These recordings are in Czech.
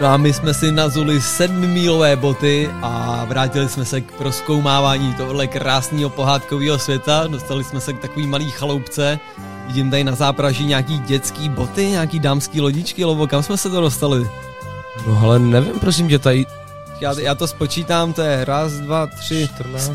No a my jsme si nazuli 7mílové boty a vrátili jsme se k prozkoumávání tohohle krásného pohádkového světa. Dostali jsme se k takový malý chaloupce. Vidím tady na zápraží nějaký dětský boty, nějaký dámský lodičky, lobo, kam jsme se to dostali? No ale nevím, prosím tě, tady... Já to spočítám, to je 1, 2, 3,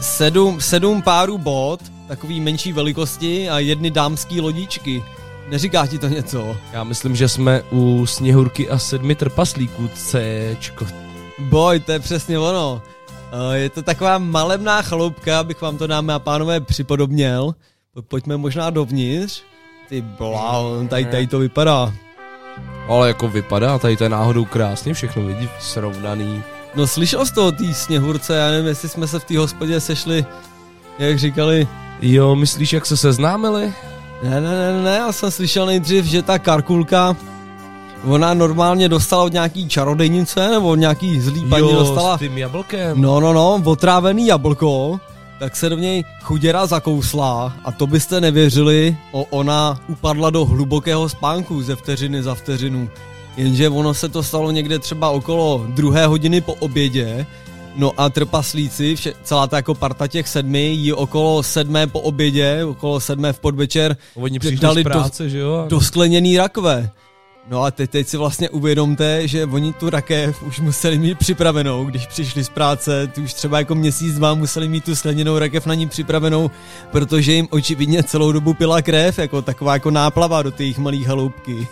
7 párů bot, takový menší velikosti a 1 dámský lodičky. Neříká ti to něco? Já myslím, že jsme u Sněhurky a 7 trpaslíků, Cčko. Boj, to je přesně ono. Je to taková malebná chaloupka, abych vám to, dámy a pánové, připodobněl. Pojďme možná dovnitř. Ty blá, tady to vypadá. Ale jako vypadá, tady to je náhodou krásně všechno, vidíš, srovnaný. No slyšel jsi to o té Sněhurce, já nevím, jestli jsme se v té hospodě sešli, jak říkali. Jo, myslíš, jak se seznámili? Ne, já jsem slyšel nejdřív, že ta Karkulka, ona normálně dostala od nějaký čarodejnice, nebo od nějaký zlý paní dostala. S tím jablkem. No, otrávený jablko, tak se do něj chuděra zakousla a to byste nevěřili, ona upadla do hlubokého spánku ze vteřiny za vteřinu. Jenže ono se to stalo někde třeba okolo 2 hodiny po obědě, no a trpaslíci, celá ta jako parta těch 7, jí okolo 7 po obědě, okolo 7 v podvečer dali práce, do skleněný rakve. No a teď si vlastně uvědomte, že oni tu rakev už museli mít připravenou, když přišli z práce, tu už třeba jako měsíc, 2 museli mít tu skleněnou rakev na ní připravenou, protože jim očividně celou dobu pila krev, jako taková jako náplava do těch malých haloubky.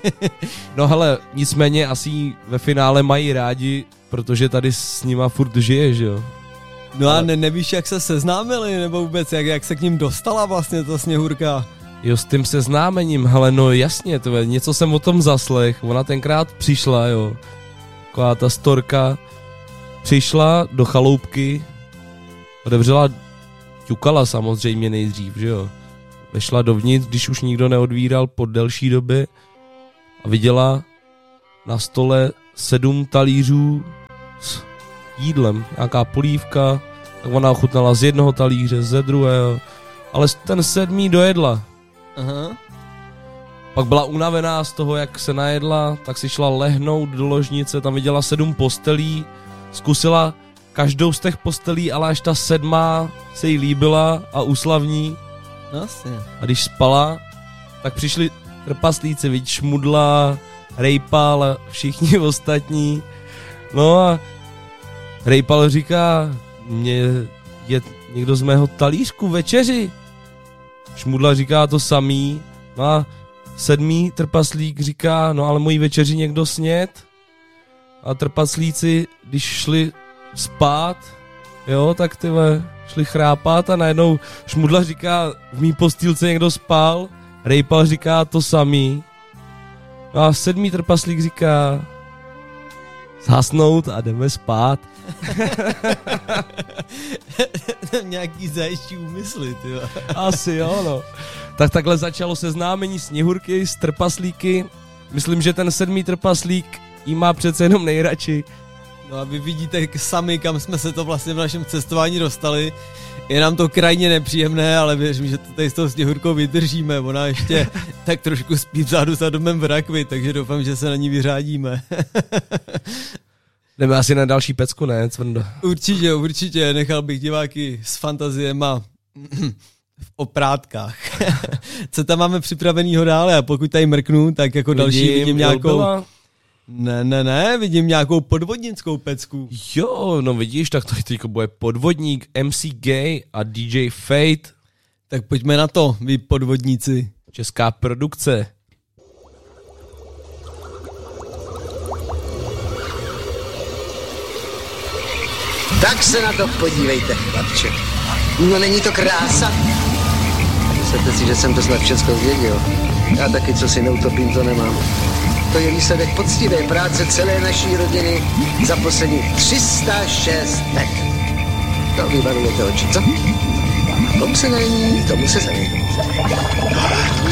No hele, nicméně asi ve finále mají rádi, protože tady s nima furt žije, že jo? No a nevíš, jak se seznámili, nebo vůbec, jak se k ním dostala vlastně ta Sněhurka? Jo, s tím seznámením, hele, no jasně, to je, něco jsem o tom zaslech, ona tenkrát přišla, jo, taková ta storka, přišla do chaloupky, otevřela, ťukala samozřejmě nejdřív, že jo, vešla dovnitř, když už nikdo neodvíral po delší době a viděla na stole 7 talířů s jídlem, nějaká polívka, tak ona ochutnala z jednoho talíře, ze druhého, ale ten 7. dojedla. Aha. Pak byla unavená z toho, jak se najedla, tak si šla lehnout do ložnice, tam viděla 7 postelí, zkusila každou z těch postelí, ale až ta 7. se jí líbila a uslavní. Vlastně. A když spala, tak přišli trpaslíci, viď, Šmudla, Rejpal a všichni ostatní. No a Rejpal říká, mě je někdo z mého talířku večeři. Šmudla říká to samý, no a 7. trpaslík říká, no ale mojí večeři někdo sněd. A trpaslíci, když šli spát, jo, tak tyhle šli chrápat a najednou Šmudla říká, v mý postýlce někdo spal, Rejpal říká to samý. No a 7. trpaslík říká, zhasnout a jdeme spát. Nějaký zajišťí úmysly, tyjo. Asi jo, no. Tak takhle začalo seznámení Sněhurky s trpaslíky. Myslím, že ten 7. trpaslík jí má přece jenom nejradši. No a vy vidíte sami, kam jsme se to vlastně v našem cestování dostali. Je nám to krajně nepříjemné, ale věřím, že to tady s tou Sněhurkou vydržíme. Ona ještě tak trošku spí vzadu za domem v rakvi, takže doufám, že se na ní vyřádíme. Jdeme asi na další pecku, ne, Cvrndo? Určitě, nechal bych diváky s fantaziema v oprátkách. Co tam máme připravenýho dále? A pokud tady mrknu, tak jako další vidím nějakou... Ne, vidím nějakou podvodnickou pecku. Jo, no vidíš, tak to teďko bude podvodník, MC Gay a DJ Fate. Tak pojďme na to, vy podvodníci. Česká produkce. Tak se na to podívejte, chlapče. No není to krása? Myslíte si, že jsem to snad všechno zdědil? Já taky, co si neutopím, to nemám. To je výsledek poctivé práce celé naší rodiny za poslední 306 let. To vybarujete oči, co? Tomu se není, tomu se zavědět.